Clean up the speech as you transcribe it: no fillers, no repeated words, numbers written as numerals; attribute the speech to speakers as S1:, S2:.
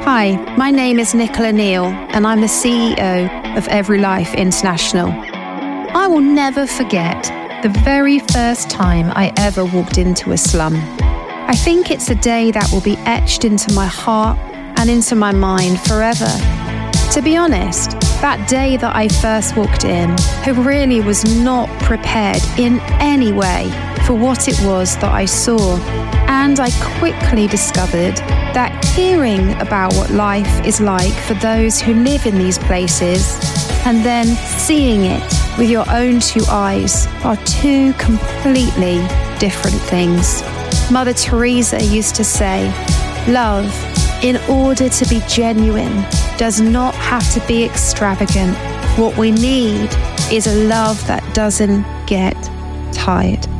S1: Hi, my name is Nicola Neal and I'm the CEO of Every Life International. I will never forget the very first time I ever walked into a slum. I think it's a day that will be etched into my heart and into my mind forever. To be honest, that day that I first walked in, I really was not prepared in any way for what it was that I saw. And I quickly discovered that hearing about what life is like for those who live in these places and then seeing it with your own two eyes are two completely different things. Mother Teresa used to say, love, in order to be genuine, does not have to be extravagant. What we need is a love that doesn't get tired.